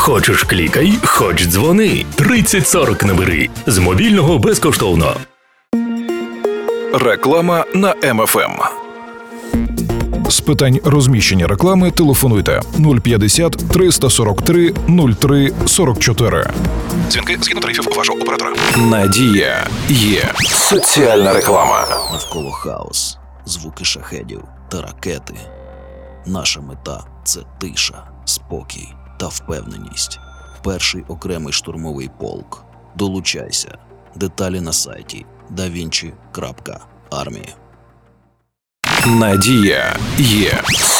Хочеш клікай, хоч дзвони. 3040 набери. З мобільного безкоштовно. Реклама на МФМ. З питань розміщення реклами телефонуйте 050 343 03 44. Дзвінки згідно тарифів вашого оператора. Надія є. Соціальна реклама. Навколо хаос, звуки шахедів та ракети. Наша мета – це тиша, спокій та впевненість. Перший окремий штурмовий полк. Долучайся. Деталі на сайті davinci.army. Надія є.